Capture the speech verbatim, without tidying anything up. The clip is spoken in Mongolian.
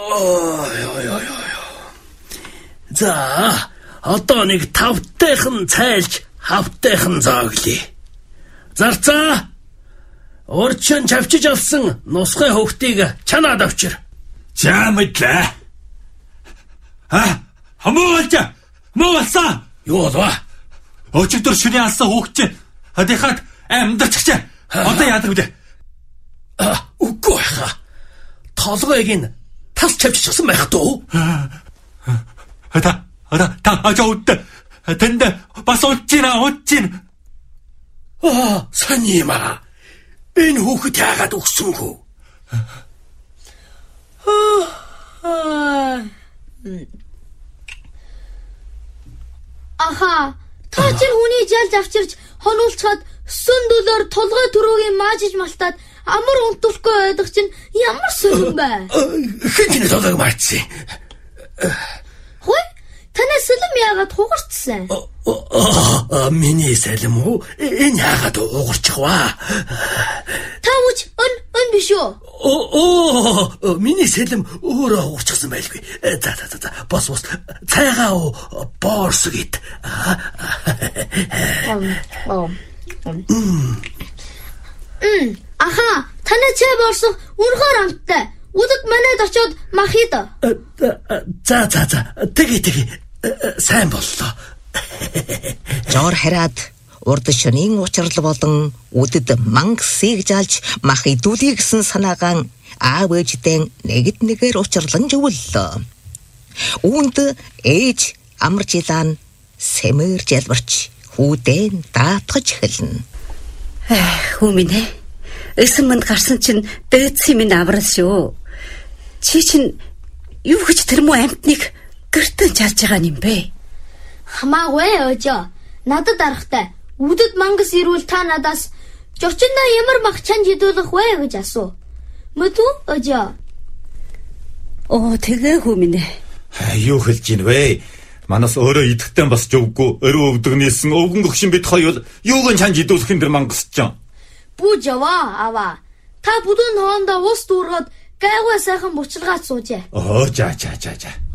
Ой ой ой. За, одоо нэг тавтайхан цайлж, хавтайхан зооглие. Зарцаа. Урчин чавчиж авсан нусгай хөвгтийг чанаад авчир. За мэдлээ. А, хамаач. Моолсан. Юу болов? Өчигдөр шөнийн алсан хүүхч хадихад амьдарч. Одоо яадаг вэ? А, үгүй хаа. Толгойг нь тас чавччихсан байх дөө. Ата, ата, та ажууд. Тэнд бас уучина, уучин. Аа, санийма. Энэ хүүхэд яагаад өгсөнгөө? Аха, та чинь хүний жалж авчирч хонуулцаад сүндөлөөр толгой төрөөгийн маажиж малтаад амар унтуулахгүй байдаг чинь ямар сүрэн бэ? Хэн ч толгойг маачсан. Хөөе, танай сэлэм яагаад хугарчсан? Аа, миний сэлэм үү? Энэ яагаад угарчих вэ? Та үуч өн өн биш үү? Оо, миний сэлэм өөрөө угарчихсан байлгүй. За за за, бос бос. Цайгаа боорс гэд. Мм, аха, танай чай борсох үнэхээр амттай. Үдэд манайд очиод махид. За за за, тэги тэги. Сайн боллоо. Жор хараад урд шөнийн учрал болон үдэд мангасыг жалж мах идүүлэх гэсэн санаагаан аав ээждэн нэгд нэгээр учрлан живэллээ. Үүнд ээж амаржилаан сэмэр жалбарч хүүдэн даатгаж эхэлнэ. Хүү минь ээ. Эсэн манд гарсан чинь дээдс минь аврал шүү. Чи чинь юу гэж тэр муу амтныг гэртэн чалж байгаа юм бэ? Хамаагүй өөжөө. Надад аргатай. Үдэд мангас ирвэл та надаас жочиндаа ямар мах чанж идүүлэх вэ гэж асуу. Мэдүү өөжөө. Оо тэгээ хүү минь ээ. Юу хэлж ийн вэ? Манаас өөрөө идэхтэн бас жөвгүй өрөө өвдөг нийсэн өвгөн гөгшин бид хоёр юуг нь чанж идүүлэх юм дэр мангасч. Бүү жава ава. Та бүдүүн хоорондоо ус дүүргээд гайгүй сайхан буцалгаад суужээ. Оо жаа жаа жаа жаа.